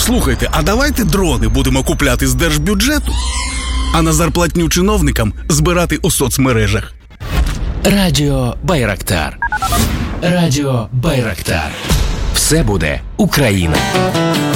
Слухайте, а давайте дрони будемо купляти з держбюджету, а на зарплатню чиновникам збирати у соцмережах. Радіо Байрактар. Радіо Байрактар. Все буде Україна.